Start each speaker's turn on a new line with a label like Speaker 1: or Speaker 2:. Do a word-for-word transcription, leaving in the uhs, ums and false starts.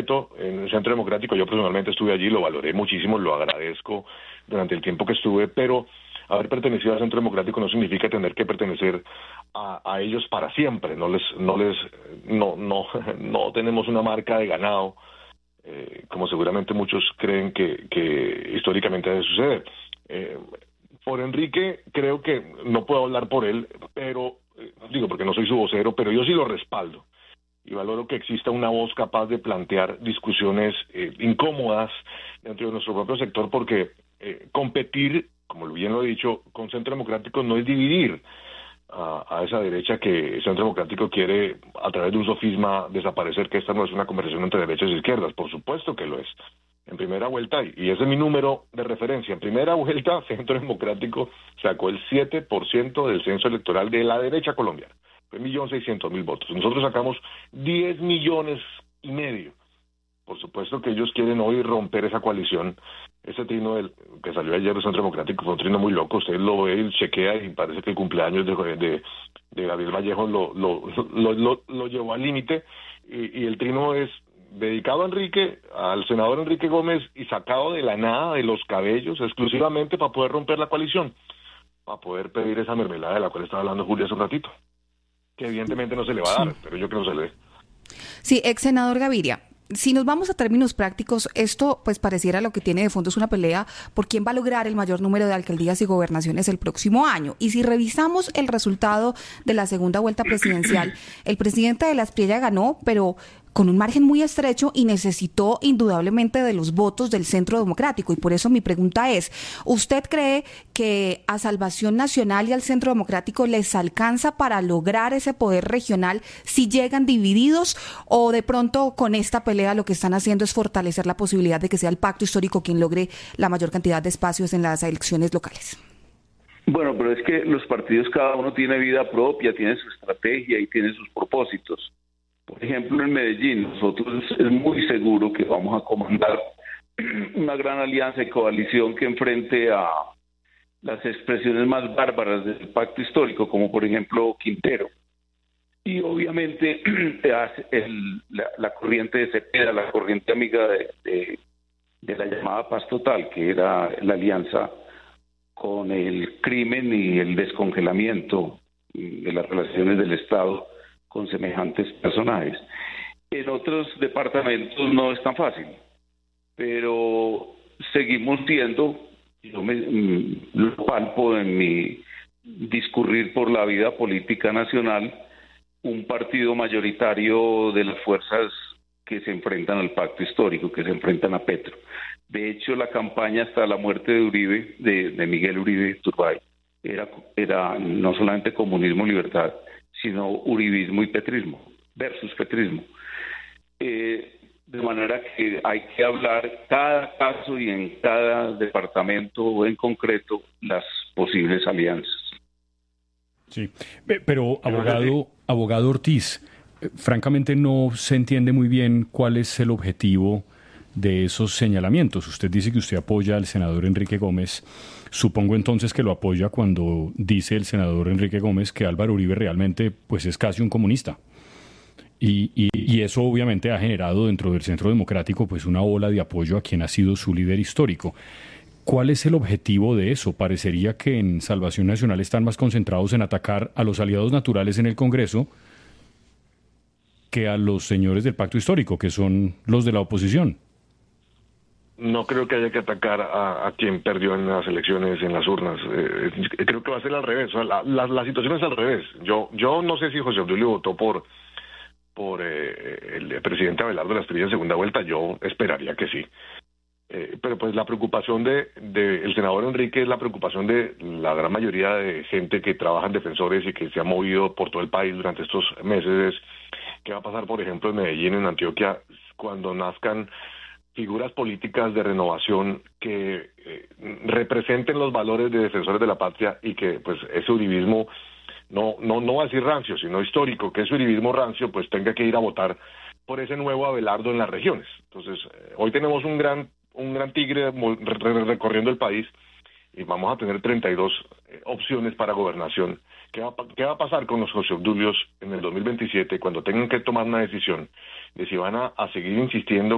Speaker 1: respeto en el Centro Democrático. Yo personalmente estuve allí, lo valoré muchísimo, lo agradezco durante el tiempo que estuve, pero haber pertenecido al Centro Democrático no significa tener que pertenecer a, a ellos para siempre. No les, no les, no, no, no tenemos una marca de ganado, eh, como seguramente muchos creen que, que históricamente debe suceder. Eh, por Enrique, creo que no puedo hablar por él, pero eh, digo porque no soy su vocero, pero yo sí lo respaldo. Y valoro que exista una voz capaz de plantear discusiones eh, incómodas dentro de nuestro propio sector, porque eh, competir, como bien lo he dicho, con Centro Democrático no es dividir a, a esa derecha que el Centro Democrático quiere, a través de un sofisma, desaparecer, que esta no es una conversación entre derechas e izquierdas. Por supuesto que lo es. En primera vuelta, y ese es mi número de referencia, en primera vuelta, Centro Democrático sacó el siete por ciento del censo electoral de la derecha colombiana. Fue un millón seiscientos mil votos. Nosotros sacamos diez millones y medio. Por supuesto que ellos quieren hoy romper esa coalición. Ese trino del, que salió ayer del Centro Democrático fue un trino muy loco. Usted lo ve y chequea y parece que el cumpleaños de, de, de Gabriel Vallejo lo, lo, lo, lo, lo llevó al límite. Y, y el trino es dedicado a Enrique, al senador Enrique Gómez, y sacado de la nada, de los cabellos, exclusivamente para poder romper la coalición, para poder pedir esa mermelada de la cual estaba hablando Julia hace un ratito, que evidentemente no se le va a dar, sí. Pero yo creo que no se le dé.
Speaker 2: Sí, ex senador Gaviria, si nos vamos a términos prácticos, esto pues pareciera lo que tiene de fondo es una pelea por quién va a lograr el mayor número de alcaldías y gobernaciones el próximo año. Y si revisamos el resultado de la segunda vuelta presidencial, el presidente de la Espriella ganó, pero con un margen muy estrecho y necesitó indudablemente de los votos del Centro Democrático. Y por eso mi pregunta es, ¿usted cree que a Salvación Nacional y al Centro Democrático les alcanza para lograr ese poder regional si llegan divididos, o de pronto con esta pelea lo que están haciendo es fortalecer la posibilidad de que sea el pacto histórico quien logre la mayor cantidad de espacios en las elecciones locales?
Speaker 3: Bueno, pero es que los partidos, cada uno tiene vida propia, tiene su estrategia y tiene sus propósitos. Por ejemplo, en Medellín, nosotros es muy seguro que vamos a comandar una gran alianza y coalición que enfrente a las expresiones más bárbaras del pacto histórico, como por ejemplo Quintero. Y obviamente el, la, la corriente de Cepeda, la corriente amiga de, de, de la llamada paz total, que era la alianza con el crimen y el descongelamiento de las relaciones del Estado con semejantes personajes. En otros departamentos no es tan fácil, pero seguimos siendo, yo me lo palpo en mi discurrir por la vida política nacional, un partido mayoritario de las fuerzas que se enfrentan al pacto histórico, que se enfrentan a Petro. De hecho, la campaña hasta la muerte de Uribe, de, de Miguel Uribe Turbay, era, era no solamente comunismo, libertad, sino uribismo y petrismo, versus petrismo. Eh, de manera que hay que hablar cada caso y en cada departamento en concreto las posibles alianzas.
Speaker 4: Sí, pero abogado, abogado Ortiz, francamente no se entiende muy bien cuál es el objetivo de esos señalamientos. Usted dice que usted apoya al senador Enrique Gómez. Supongo entonces que lo apoya cuando dice el senador Enrique Gómez que Álvaro Uribe realmente pues es casi un comunista. Y, y, y eso obviamente ha generado dentro del Centro Democrático pues una ola de apoyo a quien ha sido su líder histórico. ¿Cuál es el objetivo de eso? Parecería que en Salvación Nacional están más concentrados en atacar a los aliados naturales en el Congreso que a los señores del pacto histórico, que son los de la oposición.
Speaker 1: No creo que haya que atacar a, a quien perdió en las elecciones, en las urnas. Eh, creo que va a ser al revés. O sea, la, la, la situación es al revés. Yo yo no sé si José Obdulio votó por por eh, el presidente Abelardo de la Espriella en segunda vuelta. Yo esperaría que sí. Eh, pero pues la preocupación de, de el senador Enrique es la preocupación de la gran mayoría de gente que trabaja en defensores y que se ha movido por todo el país durante estos meses. Es qué va a pasar, por ejemplo, en Medellín, en Antioquia, cuando nazcan figuras políticas de renovación que eh, representen los valores de defensores de la patria, y que pues ese uribismo, no no no va a decir rancio, sino histórico, que ese uribismo rancio pues tenga que ir a votar por ese nuevo Abelardo en las regiones. Entonces, eh, hoy tenemos un gran un gran tigre recorriendo el país, y vamos a tener treinta y dos eh, opciones para gobernación. ¿Qué va, ¿Qué va a pasar con los José Obdulios en el dos mil veintisiete cuando tengan que tomar una decisión de si van a, a seguir insistiendo